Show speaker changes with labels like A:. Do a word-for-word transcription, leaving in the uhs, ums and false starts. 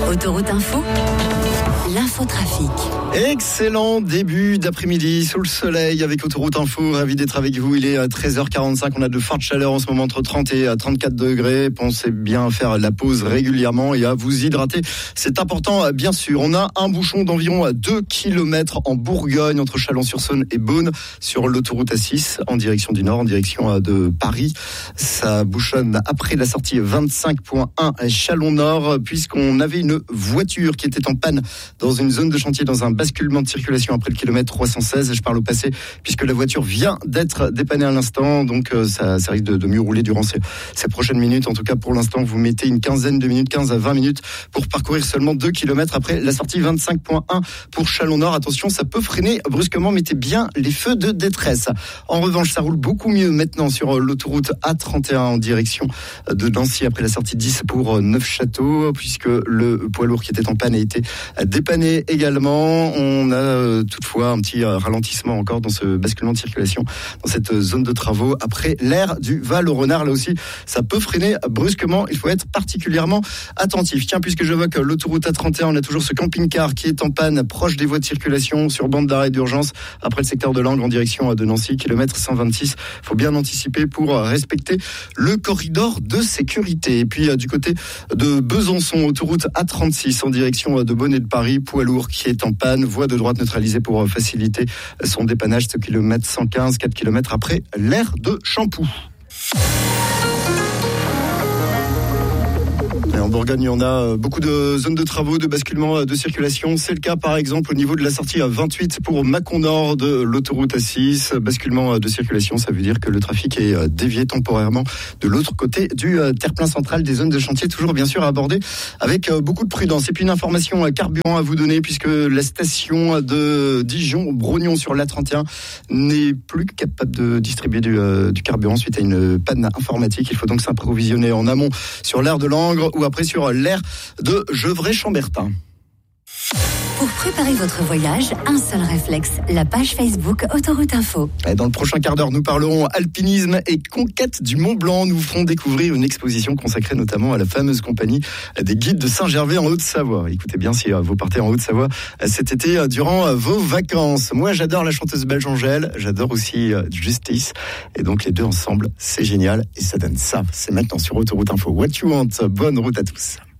A: Autoroute Info, l'infotrafic.
B: Excellent début d'après-midi sous le soleil avec Autoroute Info. Ravi d'être avec vous. Il est treize heures quarante-cinq. On a de fortes chaleurs en ce moment entre trente et trente-quatre degrés. Pensez bien à faire la pause régulièrement et à vous hydrater. C'est important, bien sûr. On a un bouchon d'environ deux kilomètres en Bourgogne entre Chalon-sur-Saône et Beaune sur l'autoroute A six en direction du nord, en direction de Paris. Ça bouchonne après la sortie vingt-cinq point un à Chalon-Nord puisqu'on avait une voiture qui était en panne dans une zone de chantier dans un basculement de circulation après le kilomètre trois cent seize. Je parle au passé puisque la voiture vient d'être dépannée à l'instant, donc euh, ça, ça risque de, de mieux rouler durant ces, ces prochaines minutes. En tout cas, pour l'instant, vous mettez une quinzaine de minutes, quinze à vingt minutes pour parcourir seulement deux kilomètres après la sortie vingt-cinq point un pour Chalon-Nord. Attention, ça peut freiner brusquement, mettez bien les feux de détresse. En revanche, ça roule beaucoup mieux maintenant sur l'autoroute A trente et un en direction de Nancy après la sortie dix pour Neufchâteau, puisque le poids lourd qui était en panne a été dépanné également. On a euh, toutefois un petit euh, ralentissement encore dans ce basculement de circulation, dans cette euh, zone de travaux après l'aire du Val-au-Renard. Là aussi, ça peut freiner brusquement. Il faut être particulièrement attentif. Tiens, puisque j'évoque l'autoroute A trente et un, on a toujours ce camping-car qui est en panne proche des voies de circulation sur bande d'arrêt d'urgence après le secteur de Langres en direction de Nancy, kilomètre cent vingt-six. Il faut bien anticiper pour respecter le corridor de sécurité. Et puis, euh, du côté de Besançon, autoroute A trente-six en direction de Beaune et de Paris, poids lourd qui est en panne. Voie de droite neutralisée pour faciliter son dépannage. Ce kilomètre cent quinze, quatre kilomètres après l'aire de Champoux. Et en Bourgogne, on a beaucoup de zones de travaux, de basculement de circulation. C'est le cas, par exemple, au niveau de la sortie vingt-huit pour Mâcon Nord de l'autoroute A six. Basculement de circulation, ça veut dire que le trafic est dévié temporairement de l'autre côté du terre-plein central des zones de chantier. Toujours, bien sûr, à aborder avec beaucoup de prudence. Et puis, une information carburant à vous donner, puisque la station de Dijon-Brognon sur l'A trente et un n'est plus capable de distribuer du, du carburant suite à une panne informatique. Il faut donc s'approvisionner en amont sur l'aire de Langres ou après sur l'aire de Gevrey-Chambertin.
A: Pour préparer votre voyage, un seul réflexe, la page Facebook Autoroute Info.
B: Et dans le prochain quart d'heure, nous parlerons alpinisme et conquête du Mont Blanc. Nous vous ferons découvrir une exposition consacrée notamment à la fameuse compagnie des guides de Saint-Gervais en Haute-Savoie. Écoutez bien si vous partez en Haute-Savoie cet été durant vos vacances. Moi, j'adore la chanteuse belge Angèle, j'adore aussi Justice. Et donc les deux ensemble, c'est génial et ça donne ça. C'est maintenant sur Autoroute Info. What you want? Bonne route à tous.